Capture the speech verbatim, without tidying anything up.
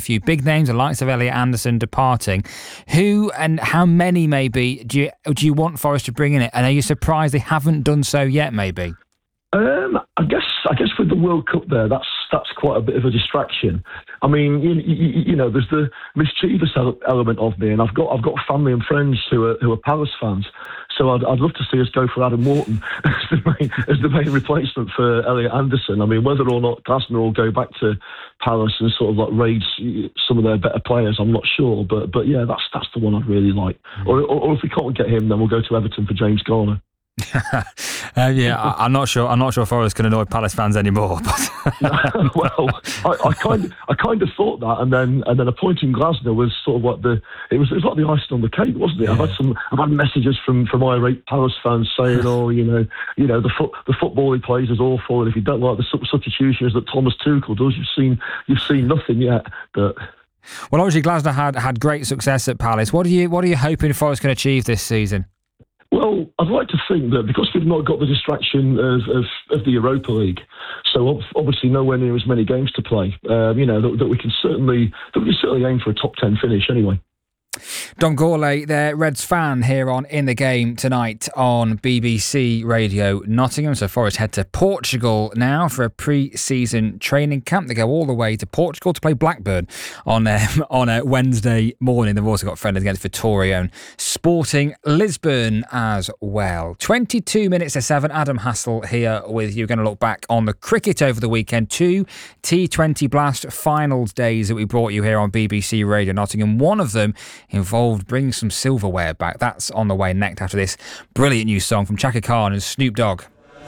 few big names, the likes of Elliot Anderson departing. Who and how many, maybe, do you, do you want Forest to bring in it? And are you surprised they haven't done so yet, maybe? Um, I guess I guess with the World Cup there, that's that's quite a bit of a distraction. I mean, you, you, you know, there's the mischievous element of me, and I've got I've got family and friends who are who are Palace fans, so I'd, I'd love to see us go for Adam Wharton as the main as the main replacement for Elliot Anderson. I mean, whether or not Glasner will go back to Palace and sort of like raid some of their better players, I'm not sure, but but yeah, that's that's the one I'd really like. Mm. Or, or or if we can't get him, then we'll go to Everton for James Garner. uh, yeah, I, I'm not sure. I'm not sure Forest can annoy Palace fans anymore. But well, I, I kind, of, I kind of thought that, and then, and then appointing Glasner was sort of what the, it was, it was like the icing on the cake, wasn't it? Yeah. I've had some, I've had messages from from irate Palace fans saying, oh, you know, you know, the foot, the football he plays is awful, and if you don't like the substitutions that Thomas Tuchel does, you've seen, you've seen nothing yet. But well, obviously Glasner had had great success at Palace. What are you, what are you hoping Forest can achieve this season? Well, I'd like to think that because we've not got the distraction of, of, of the Europa League, so obviously nowhere near as many games to play, um, you know, that, that we can certainly that we can certainly aim for a top ten finish anyway. Dom Gourlay, their Reds fan, here on In the Game tonight on B B C Radio Nottingham. So Forest head to Portugal now for a pre-season training camp. They go all the way to Portugal to play Blackburn on um, on a Wednesday morning. They've also got friendlies against Vitória and Sporting Lisbon as well. twenty-two minutes to seven. Adam Hassel here with you. Going to look back on the cricket over the weekend. Two T twenty Blast finals days that we brought you here on B B C Radio Nottingham. One of them involved bringing some silverware back. That's on the way next after this brilliant new song from Chaka Khan and Snoop Dogg.